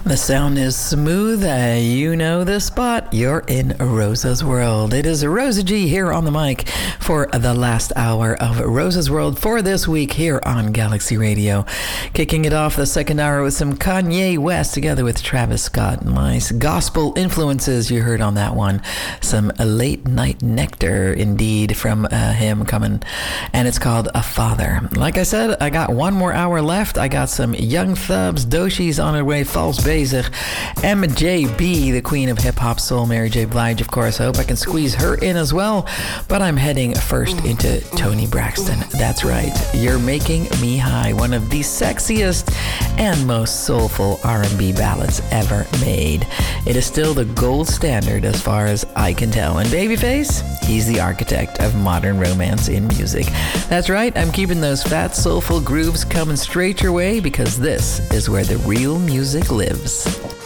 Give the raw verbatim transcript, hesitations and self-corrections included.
The sound is smooth. Uh, you know the spot. You're in Rosa's World. It is Rosa G here on the mic for the last hour of Rosa's World for this week here on Galaxy Radio. Kicking it off the second hour with some Kanye West together with Travis Scott. Nice gospel influences you heard on that one. Some late night nectar indeed from uh, him coming. And it's called A Father. Like I said, I got one more hour left. I got some Young Thubs, Doshi's on her way, False Bezig, M J B, the queen of hip-hop soul, Mary J. Blige, of course. I hope I can squeeze her in as well. But I'm heading first into Toni Braxton. That's right. You're Making Me High, one of the sexiest and most soulful R and B ballads ever made. It is still the gold standard as far as I can tell. And Babyface, he's the architect of modern romance in music. That's right. I'm keeping those fat, soulful grooves coming straight your way because this is where the real music lives.